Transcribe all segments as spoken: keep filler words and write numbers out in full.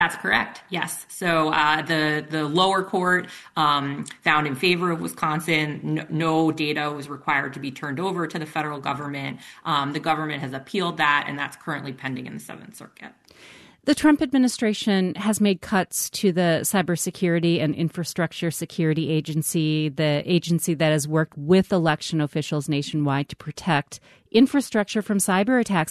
That's correct. Yes. So uh, the the lower court um, found in favor of Wisconsin. No, no data was required to be turned over to the federal government. Um, the government has appealed that, and that's currently pending in the Seventh Circuit. The Trump administration has made cuts to the Cybersecurity and Infrastructure Security Agency, the agency that has worked with election officials nationwide to protect infrastructure from cyber attacks.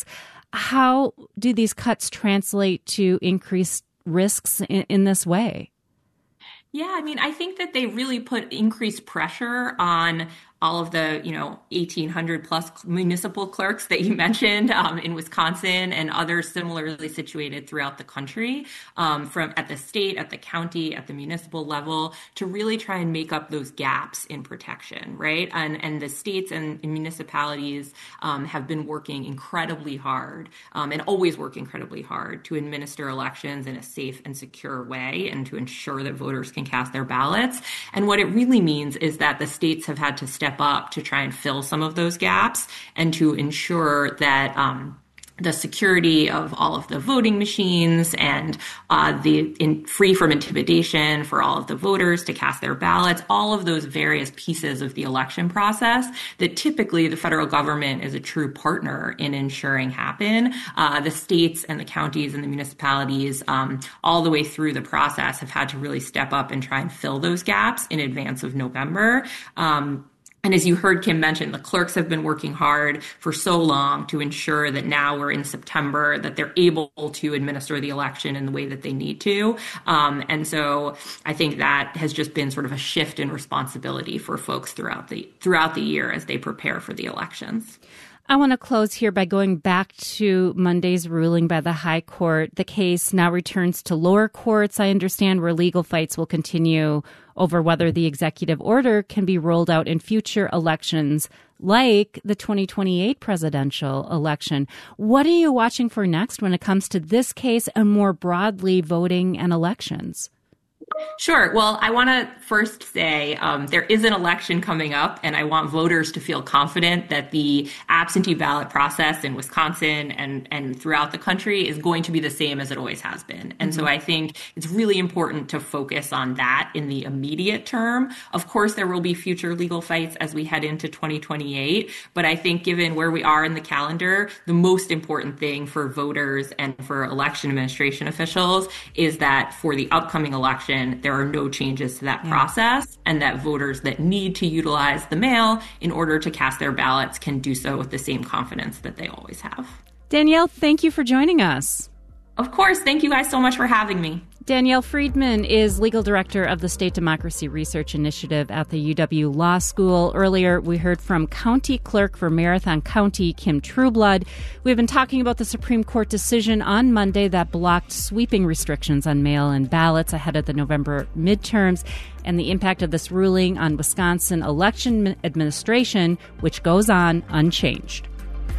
How do these cuts translate to increased risks in, in this way? Yeah, I mean, I think that they really put increased pressure on all of the, you know, eighteen hundred plus municipal clerks that you mentioned um, in Wisconsin and others similarly situated throughout the country, um, from at the state, at the county, at the municipal level, to really try and make up those gaps in protection, right? And and the states and municipalities um, have been working incredibly hard um, and always work incredibly hard to administer elections in a safe and secure way and to ensure that voters can cast their ballots. And what it really means is that the states have had to step up to try and fill some of those gaps and to ensure that um, the security of all of the voting machines and uh, the in, free from intimidation for all of the voters to cast their ballots, all of those various pieces of the election process that typically the federal government is a true partner in ensuring happen. Uh, the states and the counties and the municipalities um, all the way through the process have had to really step up and try and fill those gaps in advance of November. Um, And as you heard Kim mention, the clerks have been working hard for so long to ensure that now we're in September, that they're able to administer the election in the way that they need to. Um, and so I think that has just been sort of a shift in responsibility for folks throughout the throughout the year as they prepare for the elections. I want to close here by going back to Monday's ruling by the High Court. The case now returns to lower courts, I understand, where legal fights will continue over whether the executive order can be rolled out in future elections, like the twenty twenty-eight presidential election. What are you watching for next when it comes to this case and more broadly voting and elections? Sure. Well, I want to first say um, there is an election coming up, and I want voters to feel confident that the absentee ballot process in Wisconsin and, and throughout the country is going to be the same as it always has been. And mm-hmm. so I think it's really important to focus on that in the immediate term. Of course, there will be future legal fights as we head into twenty twenty-eight, but I think given where we are in the calendar, the most important thing for voters and for election administration officials is that for the upcoming election, there are no changes to that yeah. process, and that voters that need to utilize the mail in order to cast their ballots can do so with the same confidence that they always have. Danielle, thank you for joining us. Of course. Thank you guys so much for having me. Danielle Friedman is legal director of the State Democracy Research Initiative at the U W Law School. Earlier, we heard from County Clerk for Marathon County, Kim Trueblood. We've been talking about the Supreme Court decision on Monday that blocked sweeping restrictions on mail-in ballots ahead of the November midterms and the impact of this ruling on Wisconsin election administration, which goes on unchanged.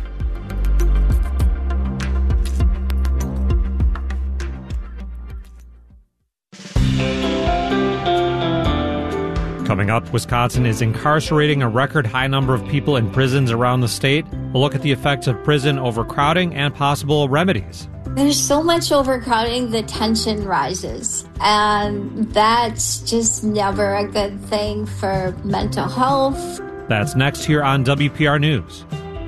Coming up, Wisconsin is incarcerating a record high number of people in prisons around the state. We'll look at the effects of prison overcrowding and possible remedies. There's so much overcrowding, the tension rises. And that's just never a good thing for mental health. That's next here on W P R News.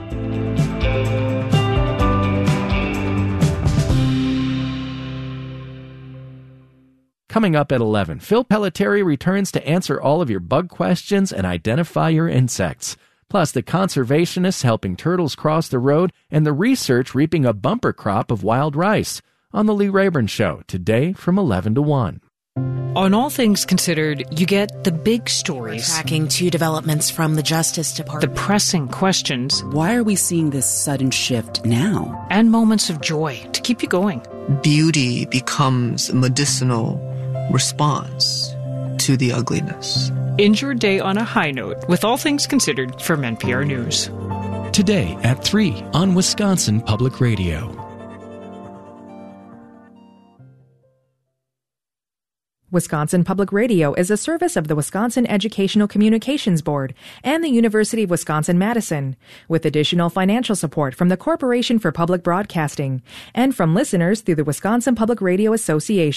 Coming up at eleven, Phil Pelletieri returns to answer all of your bug questions and identify your insects. Plus, the conservationists helping turtles cross the road and the research reaping a bumper crop of wild rice. On The Lee Rayburn Show, today from eleven to one. On All Things Considered, you get the big stories. Tracking two developments from the Justice Department. The pressing questions. Why are we seeing this sudden shift now? And moments of joy to keep you going. Beauty becomes a medicinal response to the ugliness. End your day on a high note with All Things Considered from N P R News. Today at three on Wisconsin Public Radio. Wisconsin Public Radio is a service of the Wisconsin Educational Communications Board and the University of Wisconsin-Madison, with additional financial support from the Corporation for Public Broadcasting and from listeners through the Wisconsin Public Radio Association.